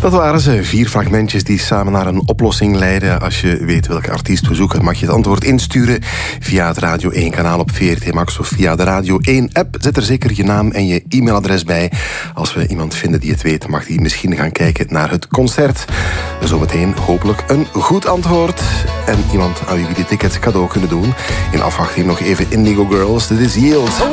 Dat waren ze, 4 fragmentjes die samen naar een oplossing leiden. Als je weet welke artiest we zoeken, mag je het antwoord insturen via het Radio 1-kanaal op VRT Max of via de Radio 1-app. Zet er zeker je naam en je e-mailadres bij. Als we iemand vinden die het weet, mag die misschien gaan kijken naar het concert. Zometeen hopelijk een goed antwoord. En iemand aan wie we die tickets cadeau kunnen doen. In afwachting nog even Indigo Girls, dit is Yield.